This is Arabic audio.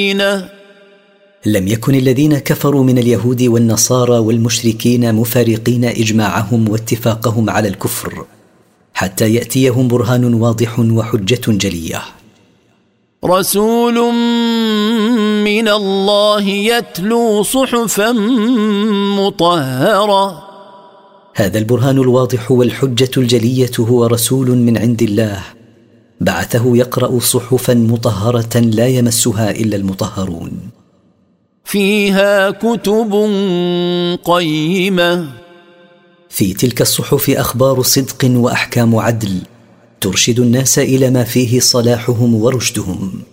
لم يكن الذين كفروا من اليهود والنصارى والمشركين مفارقين إجماعهم واتفاقهم على الكفر حتى يأتيهم برهان واضح وحجة جلية. رسول من الله يتلو صحفا مطهرة. هذا البرهان الواضح والحجة الجلية هو رسول من عند الله بعثه يقرأ صحفا مطهرة لا يمسها إلا المطهرون. فيها كتب قيمة. في تلك الصحف أخبار صدق وأحكام عدل ترشد الناس إلى ما فيه صلاحهم ورشدهم.